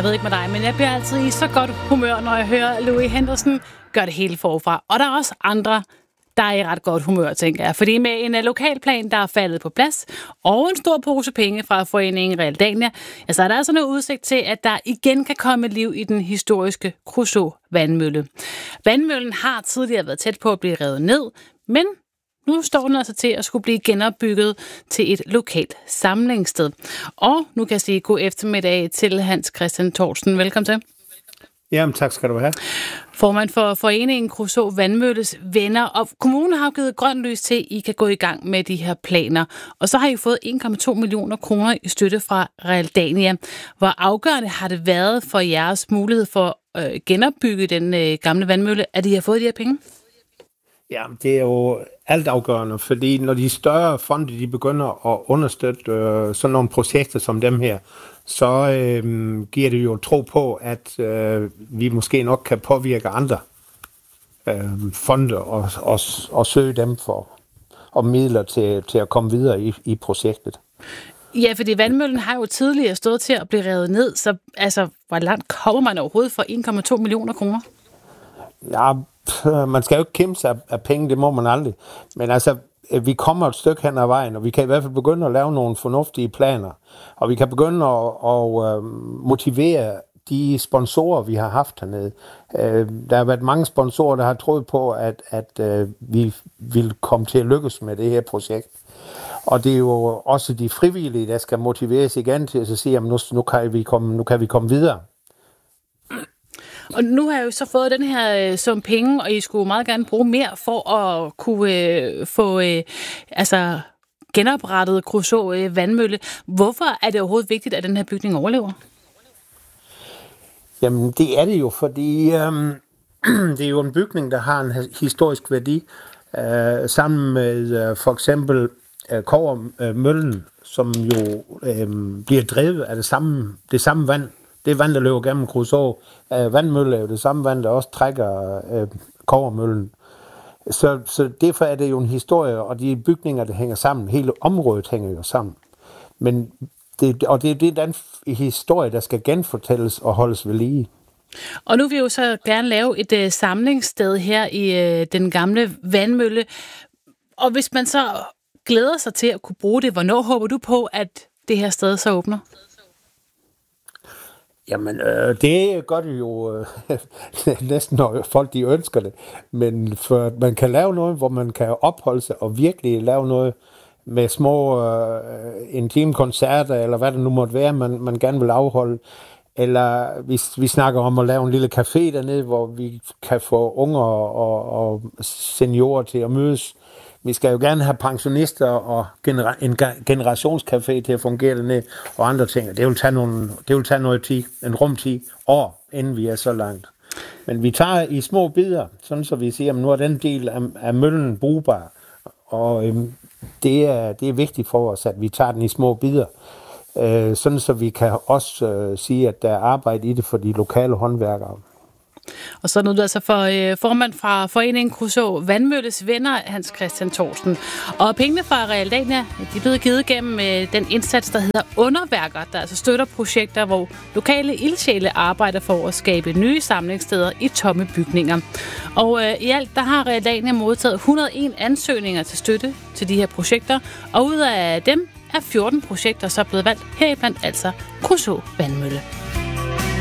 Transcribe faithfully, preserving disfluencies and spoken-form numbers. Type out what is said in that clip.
Jeg ved ikke med dig, men jeg bliver altid i så godt humør, når jeg hører Louis Henderson gøre det hele forfra. Og der er også andre, der er i ret godt humør, tænker jeg. Fordi med en lokalplan, der er faldet på plads, og en stor pose penge fra foreningen Realdania, ja, så er der altså noget udsigt til, at der igen kan komme liv i den historiske Kruså vandmølle. Vandmøllen har tidligere været tæt på at blive revet ned, men nu står den altså til at skulle blive genopbygget til et lokalt samlingssted. Og nu kan jeg sige god eftermiddag til Hans Christian Thorsen. Velkommen til. Jamen, tak skal du have. Formand for foreningen Kruså Vandmølles venner. Og kommunen har givet grønt lys til, at I kan gå i gang med de her planer. Og så har I fået en komma to millioner kroner i støtte fra Realdania. Hvor afgørende har det været for jeres mulighed for at øh, genopbygge den øh, gamle vandmølle, at I har fået de her penge? Ja, det er jo altafgørende, fordi når de større fonde de begynder at understøtte øh, sådan nogle projekter som dem her, så øh, giver det jo tro på, at øh, vi måske nok kan påvirke andre øh, fonde og, og, og søge dem for og midler til, til at komme videre i, i projektet. Ja, fordi vandmøllen har jo tidligere stået til at blive revet ned, så altså, hvor langt kommer man overhovedet for en komma to millioner kroner? Ja, man skal jo ikke kæmpe sig af penge, det må man aldrig. Men altså, vi kommer et stykke hen ad vejen, og vi kan i hvert fald begynde at lave nogle fornuftige planer. Og vi kan begynde at, at motivere de sponsorer, vi har haft hernede. Der har været mange sponsorer, der har troet på, at, at vi vil komme til at lykkes med det her projekt. Og det er jo også de frivillige, der skal motiveres igen til at sige, at nu, nu, kan vi komme, nu kan vi komme videre. Og nu har jeg jo så fået den her sum penge, og I skulle meget gerne bruge mere for at kunne øh, få øh, altså, genoprettet Kruså øh, vandmølle. Hvorfor er det overhovedet vigtigt, at den her bygning overlever? Jamen, det er det jo, fordi øh, det er jo en bygning, der har en historisk værdi. Øh, sammen med øh, for eksempel øh, Kobbermøllen, som jo øh, bliver drevet af det samme, det samme vand. Det vand, der løber gennem Kruså. Øh, vandmølle er jo det samme vand, der også trækker øh, Kobbermøllen. Så, så derfor er det jo en historie, og de bygninger, der hænger sammen, hele området hænger jo sammen. Men det, og det er det den historie, der skal genfortælles og holdes ved lige. Og nu vil vi jo så gerne lave et øh, samlingssted her i øh, den gamle vandmølle. Og hvis man så glæder sig til at kunne bruge det, hvornår håber du på, at det her sted så åbner? Jamen, øh, det gør det jo øh, næsten, når folk de ønsker det. Men for man kan lave noget, hvor man kan opholde sig og virkelig lave noget med små øh, intime koncerter, eller hvad det nu måtte være, man, man gerne vil afholde. Eller vi, vi snakker om at lave en lille café dernede, hvor vi kan få unger og, og seniorer til at mødes. Vi skal jo gerne have pensionister og genera- en generationscafé til at fungere dernede, og andre ting. Det vil tage, nogle, det vil tage noget tid, en rumtid, år, inden vi er så langt. Men vi tager i små bidder, sådan så vi siger, at nu er den del af, af møllen brugbar. Og øhm, det, er, det er vigtigt for os, at vi tager den i små bidder. Øh, sådan så vi kan også øh, sige, at der er arbejde i det for de lokale håndværkere. Og så er nu altså for øh, formand fra foreningen Kruså Vandmølles venner, Hans Christian Thorsen. Og pengene fra Realdania, de er blevet givet gennem øh, den indsats, der hedder Underværker, der altså støtter projekter, hvor lokale ildsjæle arbejder for at skabe nye samlingssteder i tomme bygninger. Og øh, i alt, der har Realdania modtaget et hundrede og en ansøgninger til støtte til de her projekter, og ud af dem er fjorten projekter så blevet valgt, heriblandt altså Kruså Vandmølle.